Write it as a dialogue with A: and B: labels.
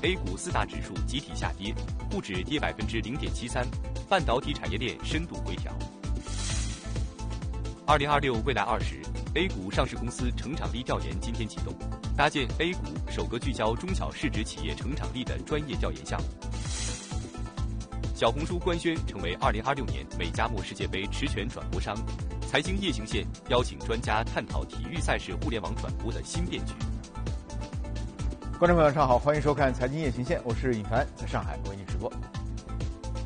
A: A 股4大指数集体下跌，沪指跌0.73%，半导体产业链深度回调。2026未来20，A 股上市公司成长力调研今天启动，搭建 A 股首个聚焦中小市值企业成长力的专业调研项目。小红书官宣成为2026年美加墨世界杯持权转播商。财经夜行线邀请专家探讨体育赛事互联网转播的新变局。
B: 观众朋友，晚上好，欢迎收看财经夜行线，我是尹凡，在上海为您直播。